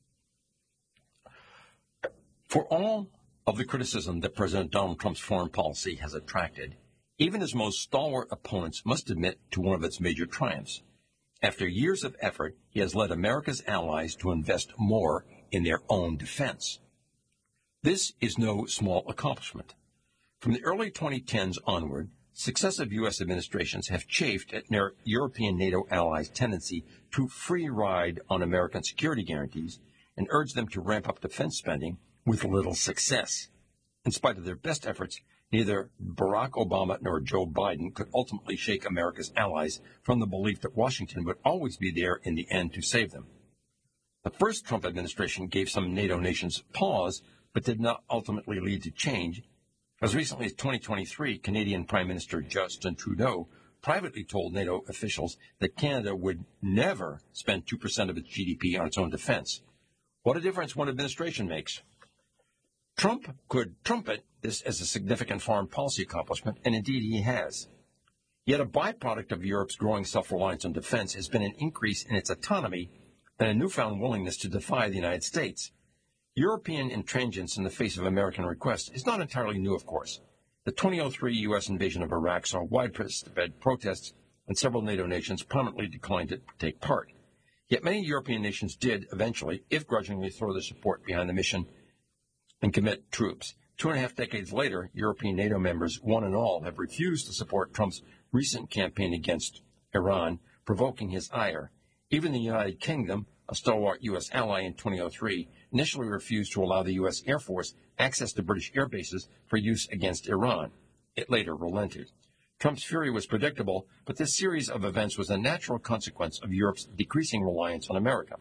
For all of the criticism that President Donald Trump's foreign policy has attracted, even his most stalwart opponents must admit to one of its major triumphs. After years of effort, he has led America's allies to invest more in their own defense. This is no small accomplishment. From the early 2010s onward, successive U.S. administrations have chafed at European NATO allies' tendency to free ride on American security guarantees and urge them to ramp up defense spending with little success. In spite of their best efforts, neither Barack Obama nor Joe Biden could ultimately shake America's allies from the belief that Washington would always be there in the end to save them. The first Trump administration gave some NATO nations pause, but did not ultimately lead to change. As recently as 2023, Canadian Prime Minister Justin Trudeau privately told NATO officials that Canada would never spend 2% of its GDP on its own defense. What a difference one administration makes. Trump could trumpet this as a significant foreign policy accomplishment, and indeed he has. Yet a byproduct of Europe's growing self-reliance on defense has been an increase in its autonomy and a newfound willingness to defy the United States. European intransigence in the face of American requests is not entirely new, of course. The 2003 U.S. invasion of Iraq saw widespread protests, and several NATO nations prominently declined to take part. Yet many European nations did eventually, if grudgingly, throw their support behind the mission and commit troops. 2.5 decades later, European NATO members, one and all, have refused to support Trump's recent campaign against Iran, provoking his ire. Even the United Kingdom, a stalwart U.S. ally in 2003, initially refused to allow the U.S. Air Force access to British air bases for use against Iran. It later relented. Trump's fury was predictable, but this series of events was a natural consequence of Europe's decreasing reliance on America.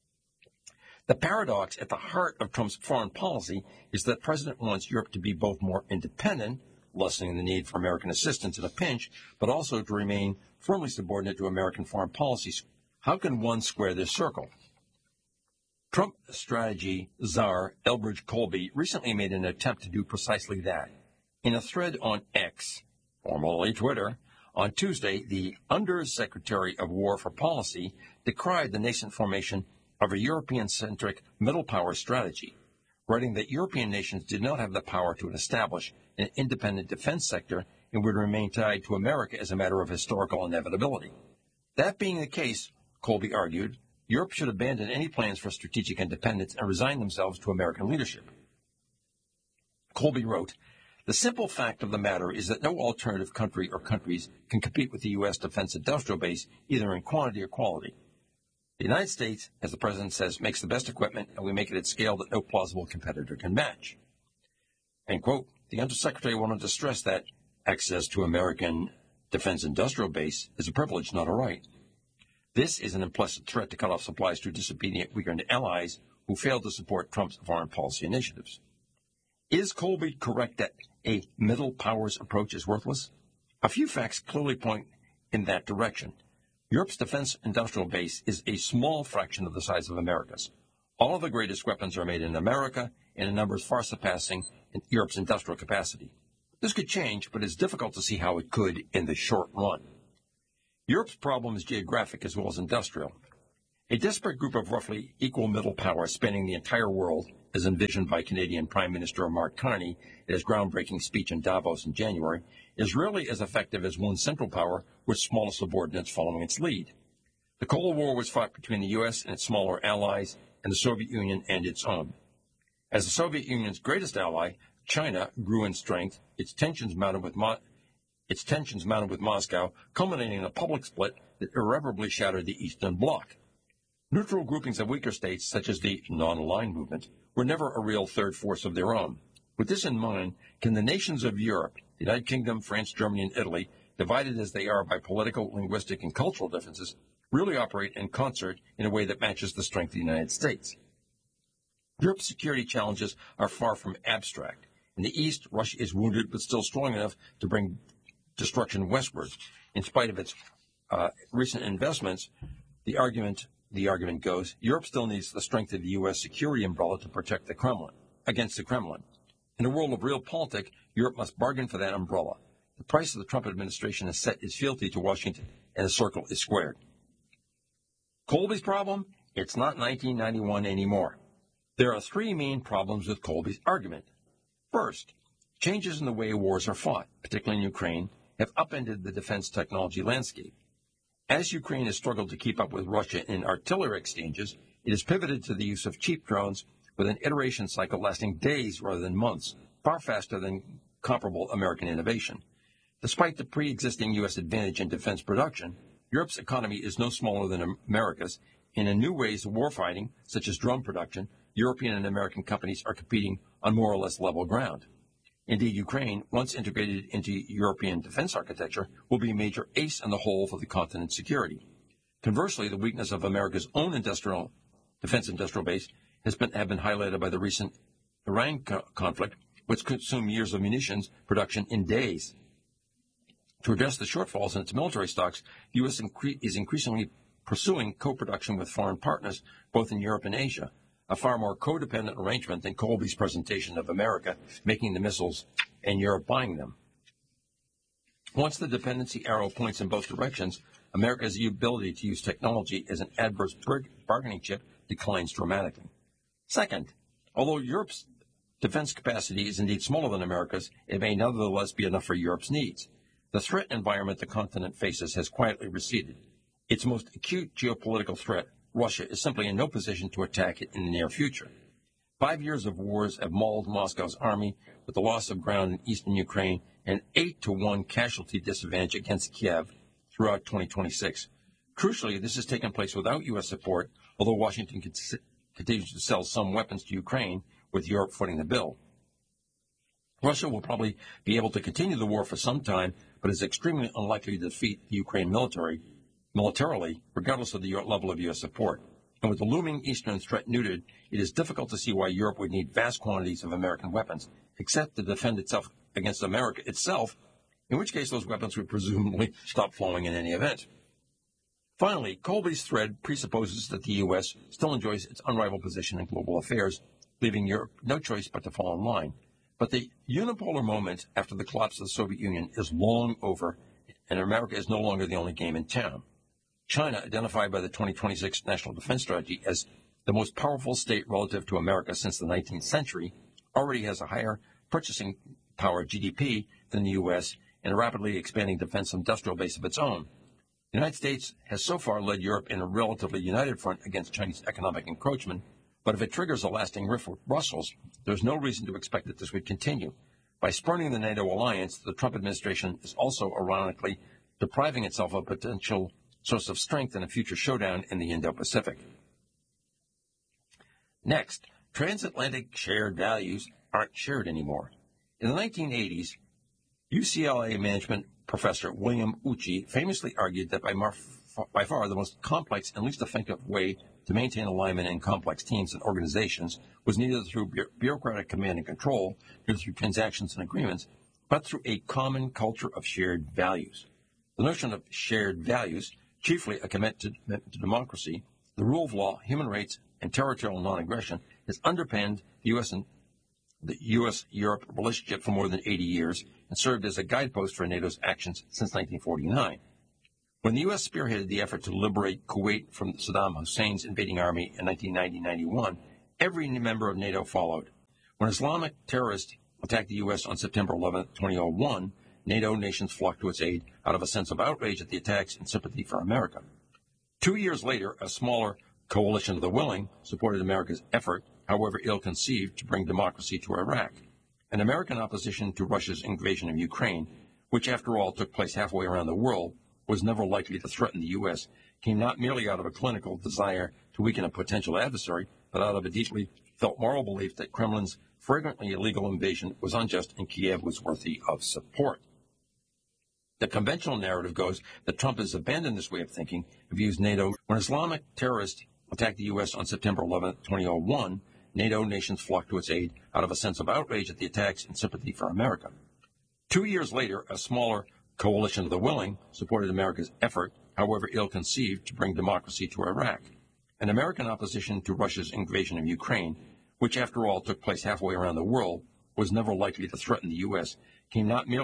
The paradox at the heart of Trump's foreign policy is that the president wants Europe to be both more independent, lessening the need for American assistance in a pinch, but also to remain firmly subordinate to American foreign policies. How can one square this circle? Trump strategy czar Elbridge Colby recently made an attempt to do precisely that. In a thread on X, formerly Twitter, on Tuesday, the Undersecretary of War for Policy decried the nascent formation of a European-centric middle power strategy, writing that European nations did not have the power to establish an independent defense sector and would remain tied to America as a matter of historical inevitability. That being the case, Colby argued, Europe should abandon any plans for strategic independence and resign themselves to American leadership. Colby wrote, "The simple fact of the matter is that no alternative country or countries can compete with the U.S. defense industrial base either in quantity or quality. The United States, as the President says, makes the best equipment, and we make it at scale that no plausible competitor can match." End quote. The Undersecretary wanted to stress that access to American defense industrial base is a privilege, not a right. This is an implicit threat to cut off supplies to disobedient, weakened allies who failed to support Trump's foreign policy initiatives. Is Colby correct that a middle powers approach is worthless? A few facts clearly point in that direction. Europe's defense industrial base is a small fraction of the size of America's. All of the greatest weapons are made in America, and in numbers far surpassing Europe's industrial capacity. This could change, but it's difficult to see how it could in the short run. Europe's problem is geographic as well as industrial. A disparate group of roughly equal middle powers spanning the entire world, as envisioned by Canadian Prime Minister Mark Carney in his groundbreaking speech in Davos in January, is rarely as effective as one central power with smaller subordinates following its lead. The Cold War was fought between the U.S. and its smaller allies and the Soviet Union and its own. As the Soviet Union's greatest ally, China grew in strength, its tensions mounted with Moscow, culminating in a public split that irreparably shattered the Eastern Bloc. Neutral groupings of weaker states, such as the non-aligned movement, were never a real third force of their own. With this in mind, can the nations of Europe, the United Kingdom, France, Germany, and Italy, divided as they are by political, linguistic, and cultural differences, really operate in concert in a way that matches the strength of the United States? Europe's security challenges are far from abstract. In the East, Russia is wounded but still strong enough to bring destruction westward. In spite of its recent investments, the argument goes, Europe still needs the strength of the U.S. security umbrella to protect the Kremlin, against the Kremlin. In a world of realpolitik, Europe must bargain for that umbrella. The price of the Trump administration has set its fealty to Washington, and the circle is squared. Colby's problem? It's not 1991 anymore. There are three main problems with Colby's argument. First, changes in the way wars are fought, particularly in Ukraine, have upended the defense technology landscape. As Ukraine has struggled to keep up with Russia in artillery exchanges, it has pivoted to the use of cheap drones with an iteration cycle lasting days rather than months, far faster than comparable American innovation. Despite the pre-existing U.S. advantage in defense production, Europe's economy is no smaller than America's, and in new ways of warfighting, such as drone production, European and American companies are competing on more or less level ground. Indeed, Ukraine, once integrated into European defense architecture, will be a major ace in the hole for the continent's security. Conversely, the weakness of America's own defense industrial base have been highlighted by the recent Iran conflict, which consumed years of munitions production in days. To address the shortfalls in its military stocks, the U.S. is increasingly pursuing co-production with foreign partners, both in Europe and Asia, a far more codependent arrangement than Colby's presentation of America making the missiles and Europe buying them. Once the dependency arrow points in both directions, America's ability to use technology as an adverse bargaining chip declines dramatically. Second, although Europe's defense capacity is indeed smaller than America's, it may nevertheless be enough for Europe's needs. The threat environment the continent faces has quietly receded. Its most acute geopolitical threat, Russia, is simply in no position to attack it in the near future. 5 years of wars have mauled Moscow's army with the loss of ground in eastern Ukraine and 8-to-1 casualty disadvantage against Kiev throughout 2026. Crucially, this has taken place without U.S. support, although Washington continues to sell some weapons to Ukraine, with Europe footing the bill. Russia will probably be able to continue the war for some time, but is extremely unlikely to defeat the Ukraine militarily, regardless of the level of U.S. support. And with the looming eastern threat neutered, it is difficult to see why Europe would need vast quantities of American weapons, except to defend itself against America itself, in which case those weapons would presumably stop flowing in any event. Finally, Colby's thread presupposes that the U.S. still enjoys its unrivaled position in global affairs, leaving Europe no choice but to fall in line. But the unipolar moment after the collapse of the Soviet Union is long over, and America is no longer the only game in town. China, identified by the 2026 National Defense Strategy as the most powerful state relative to America since the 19th century, already has a higher purchasing power GDP than the U.S. and a rapidly expanding defense industrial base of its own. The United States has so far led Europe in a relatively united front against Chinese economic encroachment, but if it triggers a lasting rift with Brussels, there's no reason to expect that this would continue. By spurning the NATO alliance, the Trump administration is also, ironically, depriving itself of a potential source of strength in a future showdown in the Indo-Pacific. Next, transatlantic shared values aren't shared anymore. In the 1980s, UCLA management professor William Uchi famously argued that by far the most complex and least effective way to maintain alignment in complex teams and organizations was neither through bureaucratic command and control, nor through transactions and agreements, but through a common culture of shared values. The notion of shared values, chiefly a commitment to democracy, the rule of law, human rights, and territorial non-aggression, has underpinned the U.S.-Europe relationship for more than 80 years and served as a guidepost for NATO's actions since 1949. When the U.S. spearheaded the effort to liberate Kuwait from Saddam Hussein's invading army in 1990-91, every member of NATO followed. When Islamic terrorists attacked the U.S. on September 11, 2001, NATO nations flocked to its aid out of a sense of outrage at the attacks and sympathy for America. 2 years later, a smaller coalition of the willing supported America's effort, however ill-conceived, to bring democracy to Iraq. An American opposition to Russia's invasion of Ukraine, which after all took place halfway around the world, was never likely to threaten the U.S., came not merely out of a clinical desire to weaken a potential adversary, but out of a deeply felt moral belief that Kremlin's flagrantly illegal invasion was unjust and Kiev was worthy of support. The conventional narrative goes that Trump has abandoned this way of thinking and views NATO. When Islamic terrorists attacked the U.S. on September 11, 2001, NATO nations flocked to its aid out of a sense of outrage at the attacks and sympathy for America. 2 years later, a smaller coalition of the willing supported America's effort, however ill-conceived, to bring democracy to Iraq. An American opposition to Russia's invasion of Ukraine, which after all took place halfway around the world, was never likely to threaten the U.S., came not merely